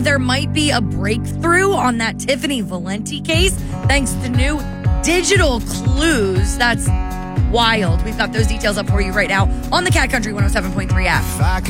there might be a breakthrough on that Tiffany Valenti case thanks to new digital clues. That's wild. We've got those details up for you right now on the Cat Country 107.3 app.